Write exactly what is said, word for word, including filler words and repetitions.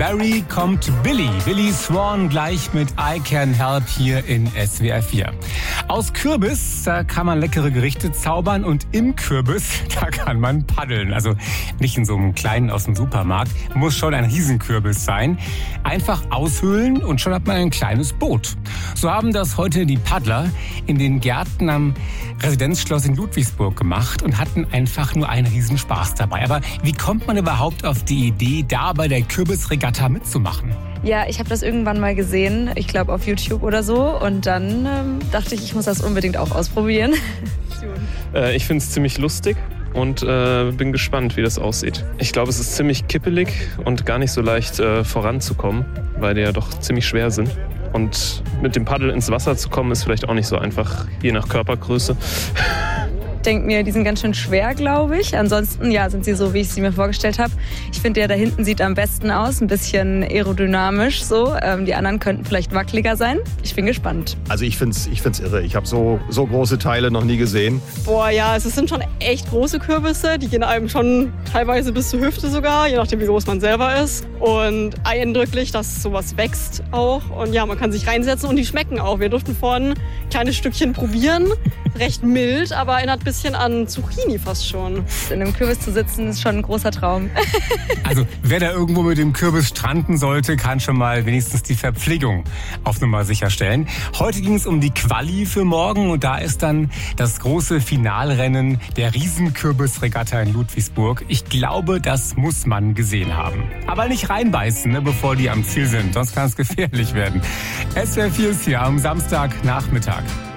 Barry kommt Billy. Billy Swan gleich mit I Can Help hier in S W R vier. Aus Kürbis, da kann man leckere Gerichte zaubern und im Kürbis, da kann man paddeln. Also nicht in so einem kleinen aus dem Supermarkt, muss schon ein Riesenkürbis sein. Einfach aushöhlen und schon hat man ein kleines Boot. So haben das heute die Paddler in den Gärten am Residenzschloss in Ludwigsburg gemacht und hatten einfach nur einen Riesenspaß dabei. Aber wie kommt man überhaupt auf die Idee, da bei der Kürbisregatta mitzumachen? Ja, ich habe das irgendwann mal gesehen, ich glaube auf YouTube oder so. Und dann ähm, dachte ich, ich muss das unbedingt auch ausprobieren. äh, ich finde es ziemlich lustig und äh, bin gespannt, wie das aussieht. Ich glaube, es ist ziemlich kippelig und gar nicht so leicht äh, voranzukommen, weil die ja doch ziemlich schwer sind. Und mit dem Paddel ins Wasser zu kommen, ist vielleicht auch nicht so einfach, je nach Körpergröße. Ich denke mir, die sind ganz schön schwer, glaube ich. Ansonsten, ja, sind sie so, wie ich sie mir vorgestellt habe. Ich finde, der da hinten sieht am besten aus, ein bisschen aerodynamisch so. Ähm, die anderen könnten vielleicht wackeliger sein. Ich bin gespannt. Also ich finde es ich find's irre. Ich habe so, so große Teile noch nie gesehen. Boah, ja, es sind schon echt große Kürbisse. Die gehen einem schon teilweise bis zur Hüfte sogar, je nachdem, wie groß man selber ist. Und eindrücklich, dass sowas wächst auch. Und ja, man kann sich reinsetzen und die schmecken auch. Wir durften vorhin ein kleines Stückchen probieren. Recht mild, aber erinnert ein bisschen an Zucchini fast schon. In einem Kürbis zu sitzen, ist schon ein großer Traum. Also wer da irgendwo mit dem Kürbis stranden sollte, kann schon mal wenigstens die Verpflegung auf Nummer sicherstellen. Heute ging es um die Quali für morgen und da ist dann das große Finalrennen der Riesenkürbisregatta in Ludwigsburg. Ich glaube, das muss man gesehen haben. Aber nicht reinbeißen, ne, bevor die am Ziel sind, sonst kann es gefährlich werden. S W R vier ist hier am Samstagnachmittag.